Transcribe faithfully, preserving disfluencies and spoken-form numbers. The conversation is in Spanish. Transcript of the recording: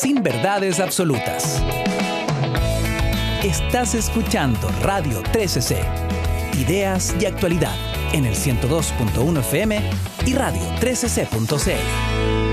sin verdades absolutas. Estás escuchando Radio trece C, ideas y actualidad en el ciento dos punto uno F M y radio trece c punto c l.